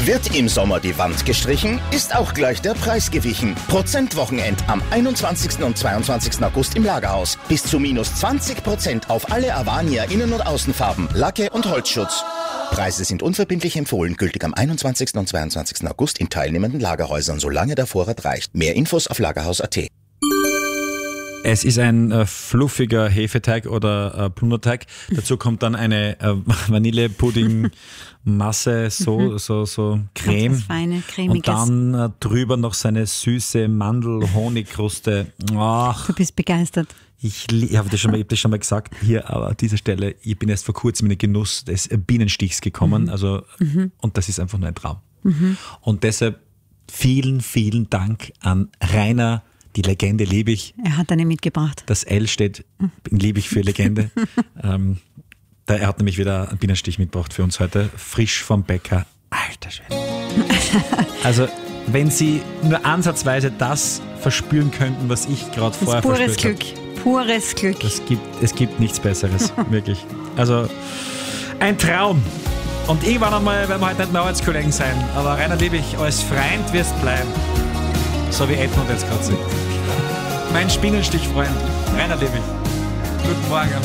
Wird im Sommer die Wand gestrichen, ist auch gleich der Preis gewichen. Prozentwochenend am 21. und 22. August im Lagerhaus. Bis zu minus 20% auf alle Avania Innen- und Außenfarben, Lacke und Holzschutz. Preise sind unverbindlich empfohlen, gültig am 21. und 22. August in teilnehmenden Lagerhäusern, solange der Vorrat reicht. Mehr Infos auf lagerhaus.at. Es ist ein fluffiger Hefeteig oder Plunderteig. Dazu kommt dann eine Vanillepuddingmasse, so Creme. Ganz feine, cremiges. Und dann drüber noch seine süße Mandel-Honigkruste. Ach, Du bist begeistert. ich habe das schon mal gesagt, hier aber an dieser Stelle, ich bin erst vor kurzem in den Genuss des Bienenstichs gekommen, und das ist einfach nur ein Traum. Und deshalb vielen, vielen Dank an Rainer. Die Legende liebe ich. Er hat eine mitgebracht. Das L steht, liebe ich für Legende. Er hat nämlich wieder einen Bienenstich mitgebracht für uns heute. Frisch vom Bäcker. Alter Schwede. Also, wenn Sie nur ansatzweise das verspüren könnten, was ich gerade vorher Pures verspürt Glück. habe. Pures Glück. Es gibt nichts Besseres, wirklich. Also, ein Traum. Und irgendwann einmal werden wir heute nicht mehr Arbeitskollegen sein, aber Rainer Liebig, als Freund wirst bleiben. So wie Edmund jetzt gerade singt. Mein Spinnenstichfreund, Rainer Liebig. Guten Morgen.